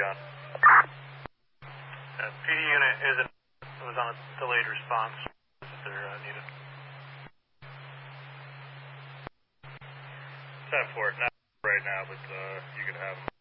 John. PD unit was on a delayed response if they're needed. 10-4, not right now, but you can have them.